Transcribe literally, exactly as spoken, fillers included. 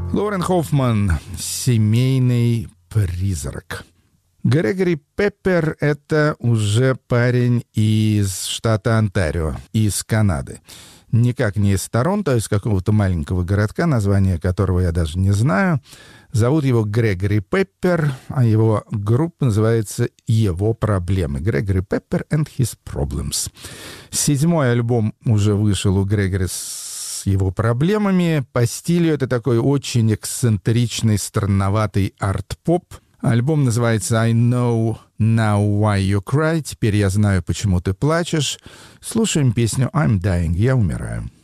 Лорен Хоффман «Семейный призрак». Грегори Пеппер — это уже парень из штата Онтарио, из Канады. Никак не из Торонто, а из какого-то маленького городка, название которого я даже не знаю. Зовут его Грегори Пеппер, а его группа называется «Его проблемы». Грегори Пеппер and His Problems. Седьмой альбом уже вышел у Грегори с его проблемами. По стилю это такой очень эксцентричный, странноватый арт-поп. Альбом называется «I know now why you cry». Теперь я знаю, почему ты плачешь. Слушаем песню «I'm dying». Я умираю.